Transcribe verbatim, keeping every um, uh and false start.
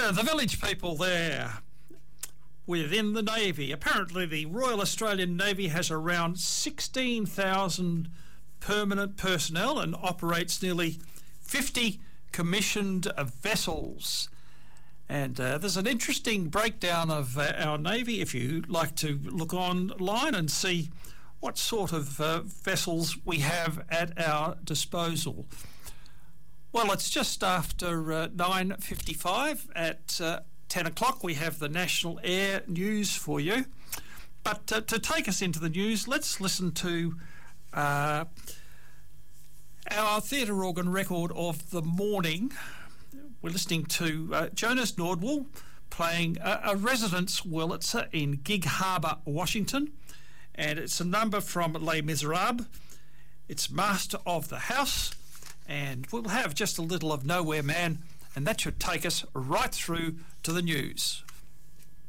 Uh, the village people there within the Navy. Apparently the Royal Australian Navy has around sixteen thousand permanent personnel and operates nearly fifty commissioned uh, vessels. And uh, there's an interesting breakdown of uh, our Navy if you like to look online and see what sort of uh, vessels we have at our disposal. Well, it's just after uh, nine fifty-five. At uh, ten o'clock we have the National Air News for you. But uh, to take us into the news, let's listen to uh, our theatre organ record of the morning. We're listening to uh, Jonas Nordwall playing a, a residence Wurlitzer in Gig Harbor, Washington. And it's a number from Les Miserables. It's Master of the House. And we'll have just a little of Nowhere Man, and that should take us right through to the news.